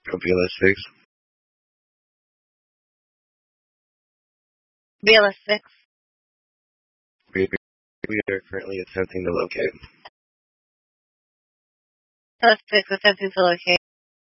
BLS 6. BLS 6. We are currently attempting to locate. BLS 6 attempting to locate.